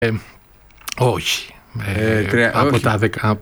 Όχι. Από τα 10...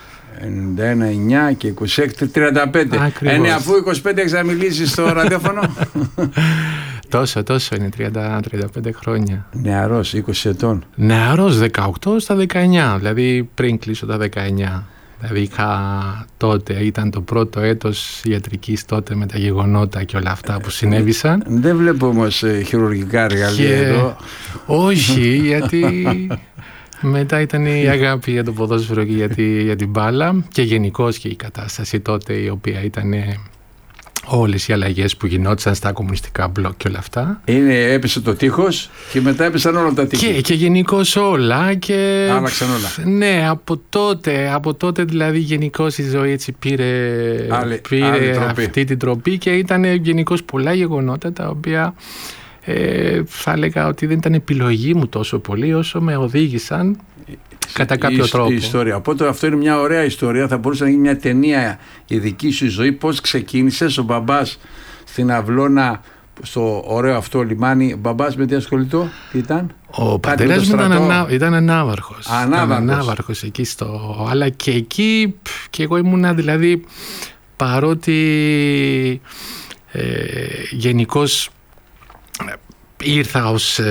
91 και 26, 35. Αφού 25 έχεις να μιλήσεις στο ραδιόφωνο. Τόσο είναι, 30-35 χρόνια. Νεαρός, 20 ετών. Νεαρός, 18 στα 19, δηλαδή πριν κλείσω τα 19. Δηλαδή τότε, ήταν το πρώτο έτος ιατρικής τότε με τα γεγονότα και όλα αυτά που συνέβησαν. Δεν βλέπω όμως χειρουργικά εργαλεία εδώ. Όχι, γιατί μετά ήταν η αγάπη για το ποδόσφαιρο και για την μπάλα και γενικώς και η κατάσταση τότε, η οποία ήταν όλες οι αλλαγές που γινόντουσαν στα κομμουνιστικά μπλοκ και όλα αυτά. Έπεσε το τείχος και μετά έπεσαν όλα τα τείχη. Και γενικώς όλα. Άλλαξαν όλα. Ναι, από τότε δηλαδή γενικώς η ζωή έτσι πήρε αυτή την τροπή και ήταν γενικώς πολλά γεγονότα τα οποία θα έλεγα ότι δεν ήταν επιλογή μου τόσο πολύ όσο με οδήγησαν κατά κάποιο τρόπο. Η ιστορία. Οπότε αυτό είναι μια ωραία ιστορία. Θα μπορούσε να γίνει μια ταινία η δική σου ζωή. Πώς ξεκίνησες, ο μπαμπάς στην Αυλώνα, στο ωραίο αυτό λιμάνι. Ο μπαμπάς με τι ασχολητό, τι ήταν? Ο πατέρας μου ήταν ανάβαρχος εκεί αλλά και εκεί και εγώ ήμουνα, δηλαδή, παρότι γενικώς ήρθα ως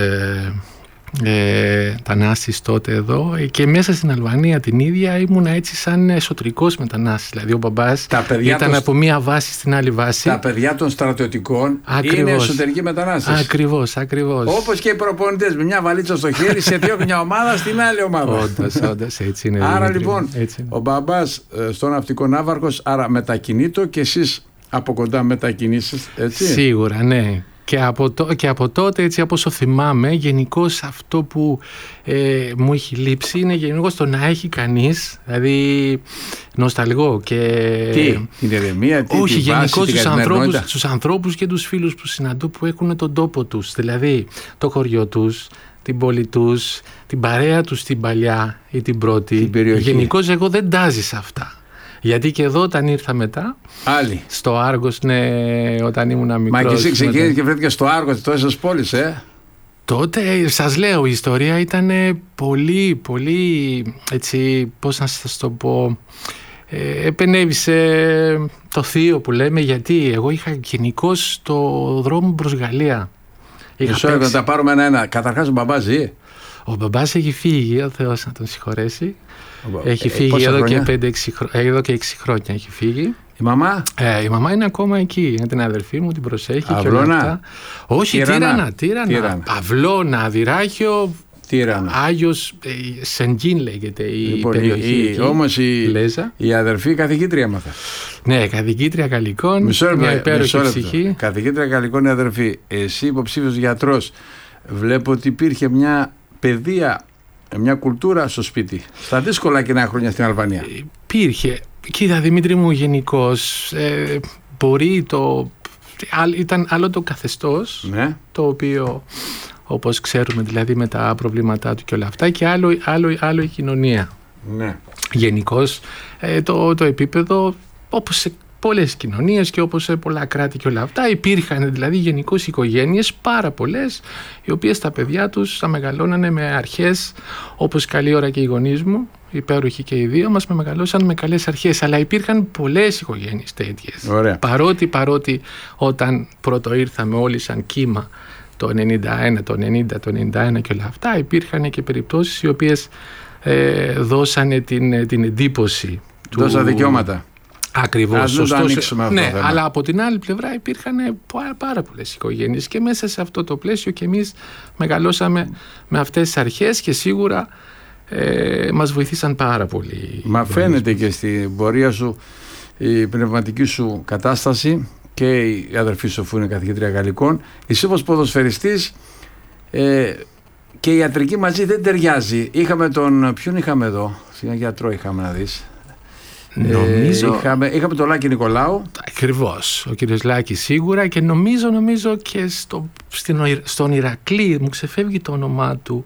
μετανάστης τότε εδώ και μέσα στην Αλβανία την ίδια ήμουνα έτσι σαν εσωτερικός μετανάστης. Δηλαδή ο μπαμπάς ήταν από μία βάση στην άλλη βάση. Τα παιδιά των στρατιωτικών είναι εσωτερικοί μετανάστες. Ακριβώς. Όπως και οι προπονητές, με μια βαλίτσα στο χέρι σε διώχνει μια ομάδα στην άλλη ομάδα. Όντως, έτσι είναι. Άρα λοιπόν ο μπαμπάς στο ναυτικό ναύαρχος, άρα μετακινήτο και εσείς από κοντά μετακινήσεις, έτσι? Σίγουρα, ναι. Και από τότε, έτσι όπως το θυμάμαι, γενικώς αυτό που μου έχει λείψει είναι γενικώς το να έχει κανείς, δηλαδή νοσταλγώ και... την ηρεμία, όχι, γενικώς τους ανθρώπους και τους φίλους που συναντώ που έχουν τον τόπο τους, δηλαδή το χωριό τους, την πόλη τους, την παρέα τους την παλιά ή την πρώτη. Γενικώς εγώ δεν τάζεις αυτά. Γιατί και εδώ όταν ήρθα μετά, στο Άργος, ναι, όταν ήμουν μικρός. Μα και εσύ ξεκίνησες και βρέθηκες στο Άργος τόσες πόλεις, Τότε, σας λέω, η ιστορία ήταν πολύ, έτσι, πώς να σας το πω, επενέβησε το θείο που λέμε, γιατί εγώ είχα γενικώς το δρόμο προς Γαλλία. Να τα πάρουμε ένα-ένα. Καταρχάς ο μπαμπάς ζει? Ο μπαμπάς έχει φύγει, ο Θεός να τον συγχωρέσει. Έχει φύγει εδώ και 6 χρόνια έχει φύγει. Η μαμά? Η μαμά είναι ακόμα εκεί. Είναι την αδερφή μου, την προσέχει. Αυλώνα? Και όλα αυτά. Όχι, Τύρανα. Παυλώνα, Δυράχιο. Τύρανα. Άγιος Σεντζίν λέγεται η περιοχή. Όμως η αδερφή καθηγήτρια έμαθα. Ναι, καθηγήτρια Γαλλικών. Μια υπέροχη ψυχή. Καθηγήτρια Γαλλικών η αδερφή. Εσύ υποψήφιος γιατρός. Βλέπω ότι υπήρχε μια παιδεία, μια κουλτούρα στο σπίτι. Στα δύσκολα κοινά χρόνια στην Αλβανία. Υπήρχε. Κοίτα, Δημήτρη μου, γενικώς μπορεί ήταν άλλο το καθεστώς, ναι, το οποίο, όπως ξέρουμε, δηλαδή με τα προβλήματά του και όλα αυτά, και άλλο η κοινωνία. Ναι. Γενικώς το επίπεδο, όπως σε πολλές κοινωνίες και όπως σε πολλά κράτη και όλα αυτά, υπήρχαν δηλαδή γενικώς οικογένειες πάρα πολλές, οι οποίες τα παιδιά τους τα μεγαλώνανε με αρχές, όπως καλή ώρα και οι γονείς μου, υπέροχοι και οι δύο μας, με μεγαλώσαν με καλές αρχές, αλλά υπήρχαν πολλές οικογένειες τέτοιες. Ωραία. Παρότι όταν πρώτο ήρθαμε όλοι σαν κύμα το 91, το 90, το 91 και όλα αυτά, υπήρχαν και περιπτώσεις οι οποίες δώσανε την εντύπωση. Δώσαν δικαιώματα. Ακριβώς, ναι, αλλά από την άλλη πλευρά υπήρχαν πάρα πολλές οικογένειες και μέσα σε αυτό το πλαίσιο και εμείς μεγαλώσαμε με αυτές τις αρχές και σίγουρα μας βοηθήσαν πάρα πολύ. Μα φαίνεται και στην πορεία σου η πνευματική σου κατάσταση και η αδερφή σου, αφού είναι καθηγήτρια Γαλλικών, εσύ όπως ποδοσφαιριστής και η ιατρική μαζί δεν ταιριάζει. Ποιον είχαμε εδώ, ένα γιατρό είχαμε να δεις. Νομίζω... είχαμε τον Λάκη Νικολάου. Ακριβώς, ο κύριος Λάκης σίγουρα, και νομίζω και στον Ηρακλή, μου ξεφεύγει το όνομά του,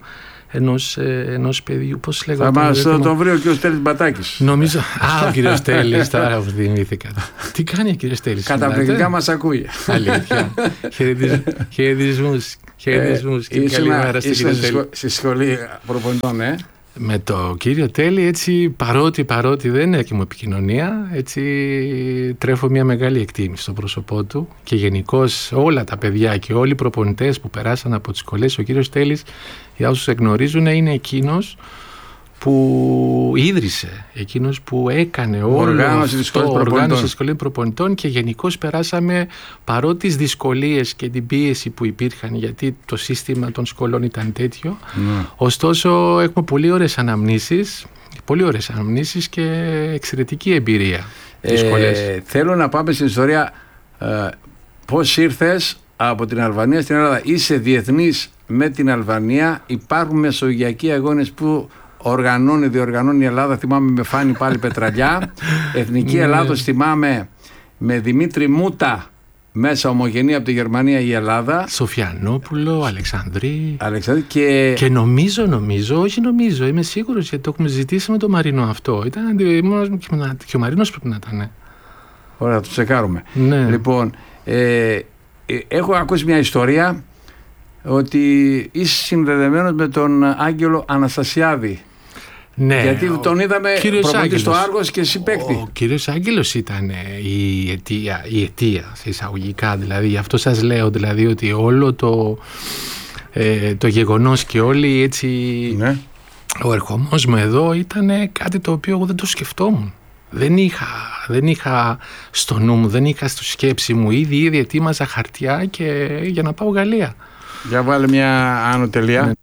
ενός παιδιού, πώς λέγεται. Θα τον βρει ο κύριος Τέλης Μπατάκης. Νομίζω, ο κύριος Τέλης, τώρα που θυμήθηκα. Τι κάνει ο κύριος Τέλης? Καταπληκτικά μας ακούει. Αλήθεια. Χαιρετισμούς. Χαιρετισμούς και καλημέρα στην κυρία Τέλη. Στη σχολή προπονητών, Με το κύριο Τέλη, έτσι, παρότι δεν είναι και μου επικοινωνία, έτσι τρέφω μια μεγάλη εκτίμηση στο πρόσωπό του και γενικώς όλα τα παιδιά και όλοι οι προπονητές που περάσαν από τις σχολές, ο κύριος Τέλης, για όσους εγνωρίζουν, είναι εκείνος που ίδρυσε, εκείνος που έκανε οργάνωση της σχολής προπονητών και γενικώς περάσαμε, παρότι τις δυσκολίες και την πίεση που υπήρχαν, γιατί το σύστημα των σχολών ήταν τέτοιο, ωστόσο έχουμε πολύ ωραίες αναμνήσεις και εξαιρετική εμπειρία στις σχολές. Θέλω να πάμε στην ιστορία πώς ήρθες από την Αλβανία στην Ελλάδα. Είσαι διεθνής με την Αλβανία, υπάρχουν μεσογειακοί αγώνες που διοργανώνει η Ελλάδα, θυμάμαι με Φάνη πάλι Πετραλιά. Εθνική Ελλάδος θυμάμαι με Δημήτρη Μούτα, μέσα ομογενή από τη Γερμανία η Ελλάδα. Σοφιανόπουλο, Αλεξανδρή. Και νομίζω, είμαι σίγουρος, γιατί το έχουμε ζητήσει με τον Μαρίνο αυτό. Και ο Μαρίνος πρέπει να ήταν. Ωραία, το τσεκάρουμε. Ναι. Λοιπόν, έχω ακούσει μια ιστορία ότι είσαι συνδεδεμένος με τον Άγγελο Αναστασιάδη. Ναι, γιατί τον είδαμε προπονητή στο Άργος και εσύ παίκτη. Ο κύριος Άγγελος ήταν η αιτία σε εισαγωγικά, δηλαδή γι' αυτό σας λέω, δηλαδή ότι όλο το γεγονός και όλοι έτσι, ναι, ο ερχομός μου εδώ ήταν κάτι το οποίο εγώ δεν το σκεφτόμουν. Δεν είχα στο νου μου, δεν είχα στη σκέψη μου, ήδη ετοίμαζα χαρτιά και για να πάω Γαλλία. Για βάλε μια άνω τελεία.